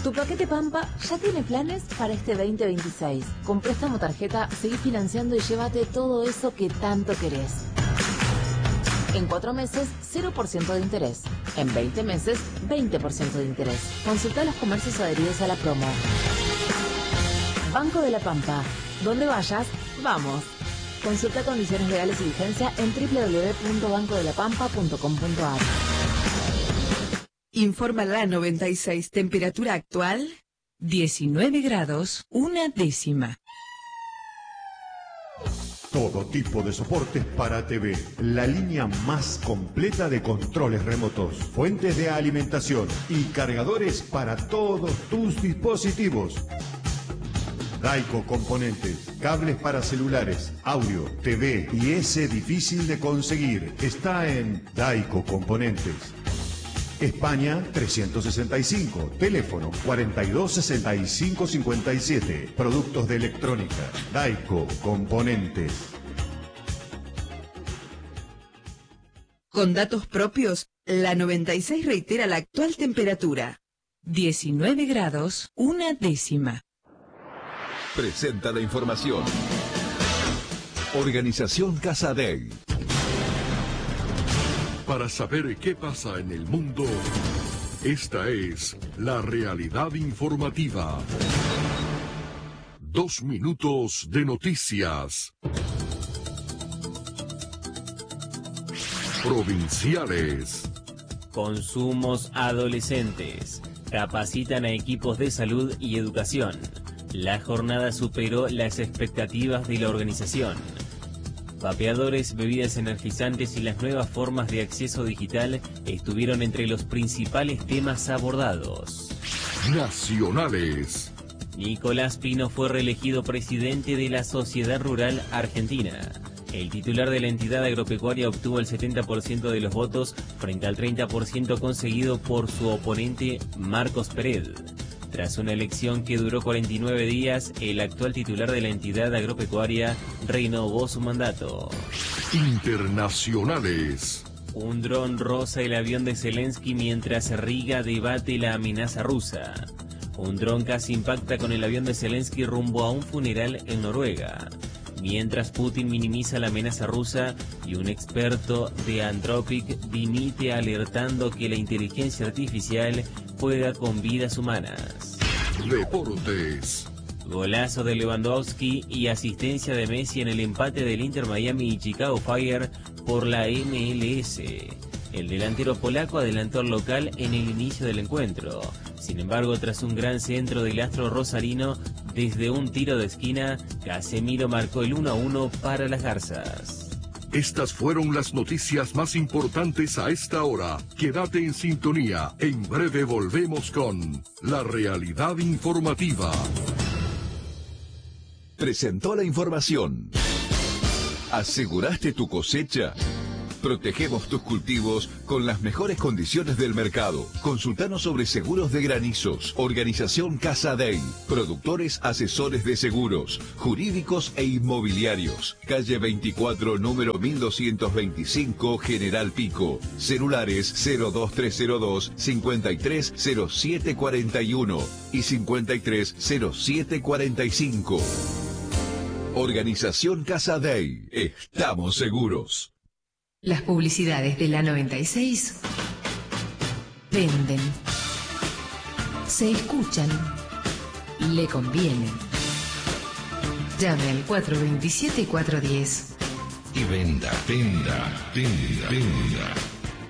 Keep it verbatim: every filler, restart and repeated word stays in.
Tu paquete Pampa ya tiene planes para este veinte veintiséis. Con préstamo tarjeta, seguí financiando y llévate todo eso que tanto querés. En cuatro meses, cero por ciento de interés. En veinte meses, veinte por ciento de interés. Consulta los comercios adheridos a la promo. Banco de la Pampa. Donde vayas, vamos. Consulta condiciones legales y vigencia en doble u doble u doble u punto banco de la pampa punto com punto a r. Informa la noventa y seis. Temperatura actual, diecinueve grados, una décima. Todo tipo de soportes para T V. La línea más completa de controles remotos, fuentes de alimentación y cargadores para todos tus dispositivos. Daico Componentes, cables para celulares, audio, T V y ese difícil de conseguir. Está en Daico Componentes. España trescientos sesenta y cinco, teléfono cuarenta y dos sesenta y cinco cincuenta y siete. Productos de electrónica, Daico Componentes. Con datos propios, la noventa y seis reitera la actual temperatura, diecinueve grados, una décima. Presenta la información. Organización Casa Dei. Para saber qué pasa en el mundo, esta es la realidad informativa. Dos minutos de noticias. Provinciales. Consumos adolescentes. Capacitan a equipos de salud y educación. La jornada superó las expectativas de la organización. Vapeadores, bebidas energizantes y las nuevas formas de acceso digital estuvieron entre los principales temas abordados. Nacionales. Nicolás Pino fue reelegido presidente de la Sociedad Rural Argentina. El titular de la entidad agropecuaria obtuvo el setenta por ciento de los votos frente al treinta por ciento conseguido por su oponente Marcos Pérez. Tras una elección que duró cuarenta y nueve días, el actual titular de la entidad agropecuaria renovó su mandato. Internacionales. Un dron roza el avión de Zelensky mientras Riga debate la amenaza rusa. Un dron casi impacta con el avión de Zelensky rumbo a un funeral en Noruega. Mientras Putin minimiza la amenaza rusa y un experto de Anthropic dimite alertando que la inteligencia artificial juega con vidas humanas. Deportes. Golazo de Lewandowski y asistencia de Messi en el empate del Inter Miami y Chicago Fire por la M L S. El delantero polaco adelantó al local en el inicio del encuentro. Sin embargo, tras un gran centro del astro rosarino, desde un tiro de esquina, Casemiro marcó el uno a uno para las Garzas. Estas fueron las noticias más importantes a esta hora. Quédate en sintonía. En breve volvemos con La Realidad Informativa. Presentó la información. ¿Aseguraste tu cosecha? Protegemos tus cultivos con las mejores condiciones del mercado. Consultanos sobre seguros de granizos. Organización Casa Dei. Productores asesores de seguros, jurídicos e inmobiliarios. Calle veinticuatro, número mil doscientos veinticinco, General Pico. Celulares cero dos tres cero dos, cincuenta y tres cero siete cuarenta y uno y cincuenta y tres cero siete cuarenta y cinco. Organización Casa Dei. Estamos seguros. Las publicidades de la noventa y seis venden, se escuchan, le convienen. Llame al cuatro dos siete, cuatro uno cero. Y venda, venda, venda, venda.